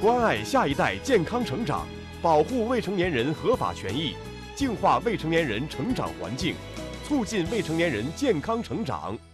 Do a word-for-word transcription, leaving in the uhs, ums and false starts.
关爱下一代健康成长，保护未成年人合法权益，净化未成年人成长环境，促进未成年人健康成长。